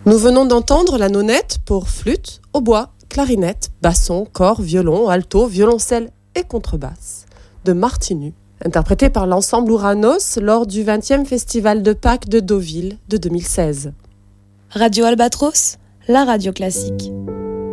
Nous venons d'entendre la nonette pour flûte, hautbois, clarinette, basson, cor, violon, alto, violoncelle et contrebasse de Martinu, interprétée par l'ensemble Ouranos lors du 20e Festival de Pâques de Deauville de 2016. Radio Albatros, la radio classique.